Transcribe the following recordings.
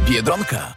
Biedronka.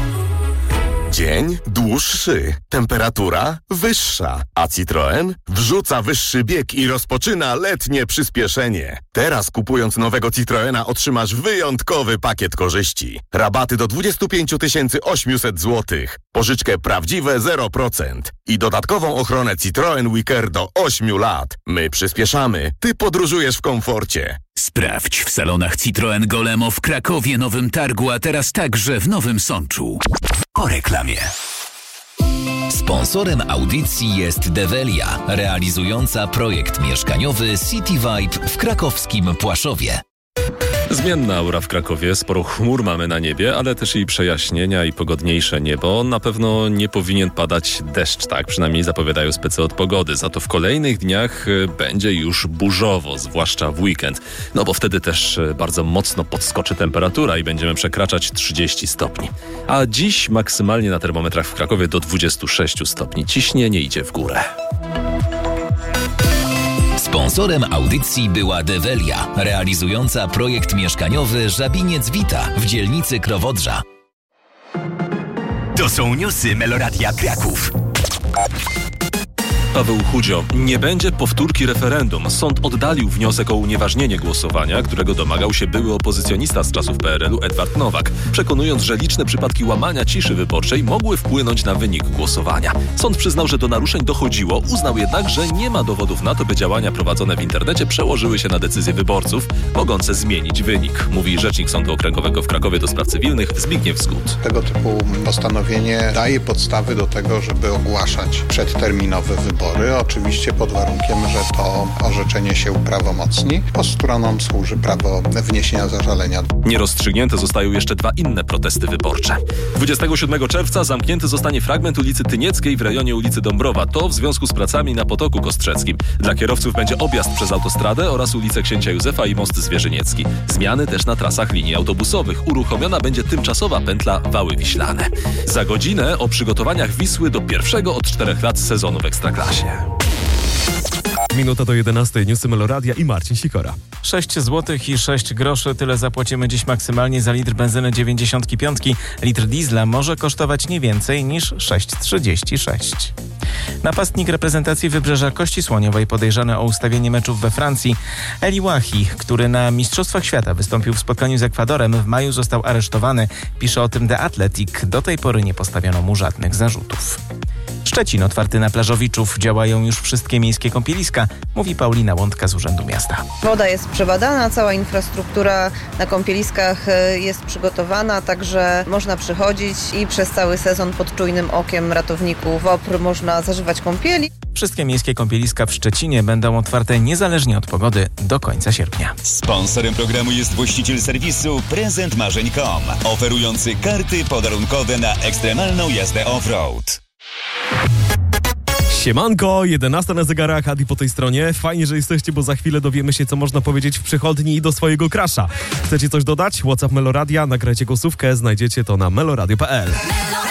Dzień dłuższy, temperatura wyższa, a Citroen wrzuca wyższy bieg i rozpoczyna letnie przyspieszenie. Teraz kupując nowego Citroena otrzymasz wyjątkowy pakiet korzyści. Rabaty do 25 800 zł, pożyczkę prawdziwe 0% i dodatkową ochronę Citroen Wicker do 8 lat. My przyspieszamy, ty podróżujesz w komforcie. Sprawdź w salonach Citroen Golemo w Krakowie, Nowym Targu, a teraz także w Nowym Sączu. Po reklamie. Sponsorem audycji jest Develia, realizująca projekt mieszkaniowy City Vibe w krakowskim Płaszowie. Zmienna aura w Krakowie, sporo chmur mamy na niebie, ale też i przejaśnienia i pogodniejsze niebo. Na pewno nie powinien padać deszcz, tak przynajmniej zapowiadają specy od pogody. Za to w kolejnych dniach będzie już burzowo, zwłaszcza w weekend. No bo wtedy też bardzo mocno podskoczy temperatura i będziemy przekraczać 30 stopni. A dziś maksymalnie na termometrach w Krakowie do 26 stopni. Ciśnienie idzie w górę. Sponsorem audycji była Develia, realizująca projekt mieszkaniowy Żabiniec Wita w dzielnicy Krowodrza. To są newsy Meloradia Kraków. Paweł Chudzio. Nie będzie powtórki referendum. Sąd oddalił wniosek o unieważnienie głosowania, którego domagał się były opozycjonista z czasów PRL-u Edward Nowak, przekonując, że liczne przypadki łamania ciszy wyborczej mogły wpłynąć na wynik głosowania. Sąd przyznał, że do naruszeń dochodziło, uznał jednak, że nie ma dowodów na to, by działania prowadzone w internecie przełożyły się na decyzje wyborców, mogące zmienić wynik, mówi rzecznik Sądu Okręgowego w Krakowie do spraw cywilnych Zbigniew Zgut. Tego typu postanowienie daje podstawy do tego, żeby ogłaszać przedterminowe wybory. Oczywiście pod warunkiem, że to orzeczenie się uprawomocni. Po stronom służy prawo wniesienia zażalenia. Nierozstrzygnięte zostają jeszcze dwa inne protesty wyborcze. 27 czerwca zamknięty zostanie fragment ulicy Tynieckiej w rejonie ulicy Dąbrowa. To w związku z pracami na Potoku Kostrzeckim. Dla kierowców będzie objazd przez autostradę oraz ulicę Księcia Józefa i most Zwierzyniecki. Zmiany też na trasach linii autobusowych. Uruchomiona będzie tymczasowa pętla Wały Wiślane. Za godzinę o przygotowaniach Wisły do pierwszego od 4 lat sezonu w Ekstraklasie. Minuta do 11. Newsy Meloradia i Marcin Sikora. 6 zł i 6 groszy. Tyle zapłacimy dziś maksymalnie za litr benzyny 95. Litr diesla może kosztować nie więcej niż 6,36. Napastnik reprezentacji Wybrzeża Kości Słoniowej podejrzany o ustawienie meczów we Francji, Eli Wahi, który na Mistrzostwach Świata wystąpił w spotkaniu z Ekwadorem, w maju został aresztowany. Pisze o tym The Athletic. Do tej pory nie postawiono mu żadnych zarzutów. Szczecin otwarty na plażowiczów. Działają już wszystkie miejskie kąpieliska, mówi Paulina Łądka z Urzędu Miasta. Woda jest przebadana, cała infrastruktura na kąpieliskach jest przygotowana, także można przychodzić i przez cały sezon pod czujnym okiem ratowników WOPR można zażywać kąpieli. Wszystkie miejskie kąpieliska w Szczecinie będą otwarte niezależnie od pogody do końca sierpnia. Sponsorem programu jest właściciel serwisu prezentmarzeń.com, oferujący karty podarunkowe na ekstremalną jazdę off-road. Siemanko, 11 na zegarach, Adi po tej stronie. Fajnie, że jesteście, bo za chwilę dowiemy się, co można powiedzieć w przychodni i do swojego crusha. Chcecie coś dodać? WhatsApp Meloradia, nagrajcie głosówkę, znajdziecie to na meloradio.pl.